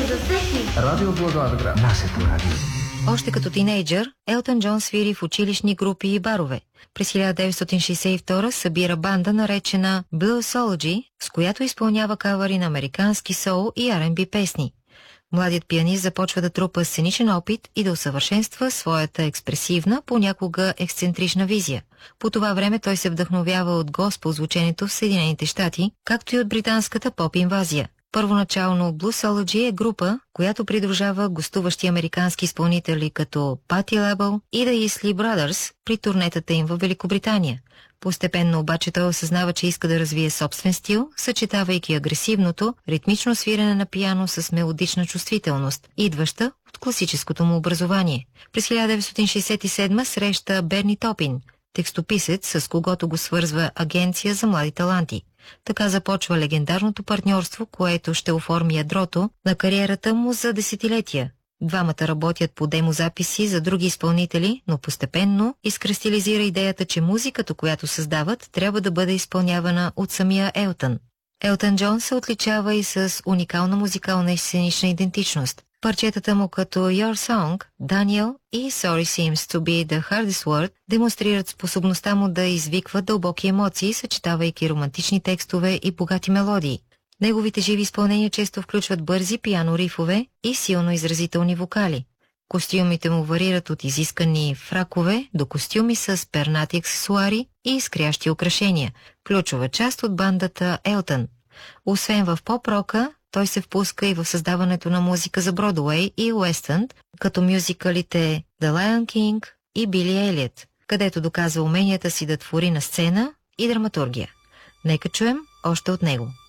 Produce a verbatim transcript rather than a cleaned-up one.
за всеки. Радио Благоевград. Нашето радио. Още като тинейджър, Елтън Джон свири в училищни групи и барове. През хиляда деветстотин шейсет и втора събира банда, наречена Bluesology, с която изпълнява кавъри на американски соул и Ар енд Би песни. Младият пианист започва да трупа сценичен опит и да усъвършенства своята експресивна, понякога ексцентрична визия. По това време той се вдъхновява от госпел звученето в Съединените щати, както и от британската поп-инвазия. Първоначално Bluesology е група, която придружава гостуващи американски изпълнители като Patti LaBelle и The Isley Brothers при турнетата им в Великобритания. Постепенно обаче той осъзнава, че иска да развие собствен стил, съчетавайки агресивното, ритмично свирене на пиано с мелодична чувствителност, идваща от класическото му образование. През хиляда деветстотин шейсет и седма среща Берни Топин, текстописец, с когото го свързва агенция за млади таланти. Така започва легендарното партньорство, което ще оформи ядрото на кариерата му за десетилетия. Двамата работят по демозаписи за други изпълнители, но постепенно изкристализира идеята, че музиката, която създават, трябва да бъде изпълнявана от самия Елтън. Елтън Джон се отличава и с уникална музикална и сценична идентичност. Парчетата му като Your Song, Daniel и Sorry Seems to be the Hardest Word демонстрират способността му да извиква дълбоки емоции, съчетавайки романтични текстове и богати мелодии. Неговите живи изпълнения често включват бързи пиано рифове и силно изразителни вокали. Костюмите му варират от изискани фракове до костюми с пернати аксесуари и изкрящи украшения, ключова част от бандата Елтън. Освен в поп-рока, той се впуска и в създаването на музика за Бродуей и Уест Енд, като мюзикалите The Lion King и Били Елиот, където доказва уменията си да твори на сцена и драматургия. Нека чуем още от него.